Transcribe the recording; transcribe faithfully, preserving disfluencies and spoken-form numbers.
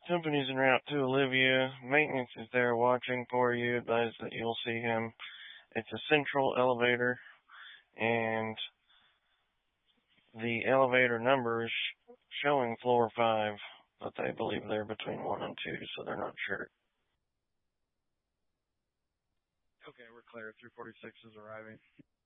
Company's en route to Olivia. Maintenance is there watching for you. Advise that you'll see him. It's a central elevator, and the elevator number is showing floor five, but they believe they're between one and two, so they're not sure. Okay, we're clear. three forty-six is arriving.